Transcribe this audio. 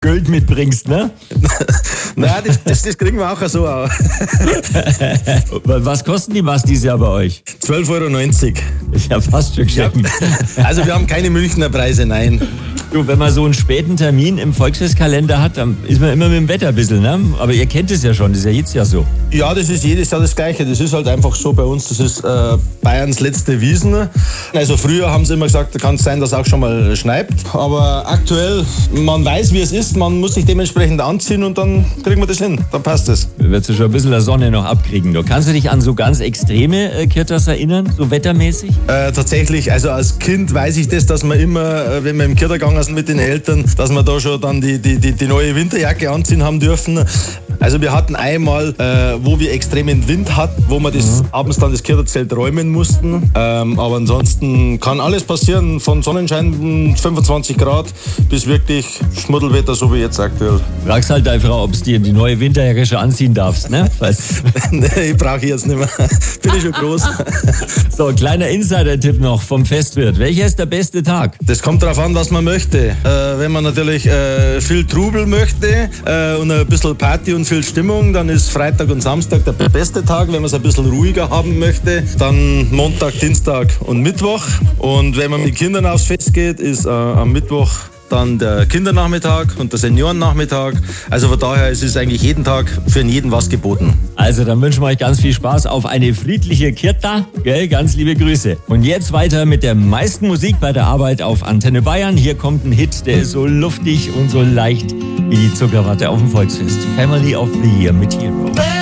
Geld mitbringst, ne? Nein, das kriegen wir auch so. Was kosten die Mastis ja bei euch? 12,90 €. Ist ja fast schon geschenkt. Ja. Also wir haben keine Münchner Preise, nein. Du, wenn man so einen späten Termin im Volksfestkalender hat, dann ist man immer mit dem Wetter ein bisschen, ne? Aber ihr kennt es ja schon, das ist ja jetzt ja so. Ja, das ist jedes Jahr das Gleiche. Das ist halt einfach so bei uns, das ist Bayerns letzte Wiesn. Also früher haben sie immer gesagt, da kann es sein, dass auch schon mal schneit. Aber aktuell, man weiß, wie es ist, man muss sich dementsprechend anziehen und dann kriegen wir das hin, dann passt es. Wirst du schon ein bisschen der Sonne noch abkriegen. Du kannst du dich an so ganz extreme Kirtas erinnern, so wettermäßig? Tatsächlich, also als Kind weiß ich das, dass man immer, wenn wir im Kirta gegangen sind mit den Eltern, dass wir da schon dann die neue Winterjacke anziehen haben dürfen. Also wir hatten einmal, wo wir extremen Wind hatten, wo wir abends dann das Kirterzelt räumen mussten. Aber ansonsten kann alles passieren, von Sonnenschein 25 Grad bis wirklich Schmuddelwetter, so wie jetzt aktuell. Fragst halt deine Frau, ob du dir die neue Winterjacke schon anziehen darfst, ne? Nee, brauche ich jetzt nicht mehr. Bin ich schon groß. So, kleiner Insider-Tipp noch vom Festwirt. Welcher ist der beste Tag? Das kommt darauf an, was man möchte. Wenn man natürlich viel Trubel möchte und ein bisschen Party und viel Stimmung, dann ist Freitag und Samstag der beste Tag. Wenn man es ein bisschen ruhiger haben möchte, dann Montag, Dienstag und Mittwoch. Und wenn man mit Kindern aufs Fest geht, ist am Mittwoch dann der Kindernachmittag und der Seniorennachmittag. Also von daher ist es eigentlich jeden Tag für jeden was geboten. Also dann wünschen wir euch ganz viel Spaß auf eine friedliche Kirta. Gell? Ganz liebe Grüße. Und jetzt weiter mit der meisten Musik bei der Arbeit auf Antenne Bayern. Hier kommt ein Hit, der ist so luftig und so leicht wie die Zuckerwatte auf dem Volksfest. Family of the Year mit Hero.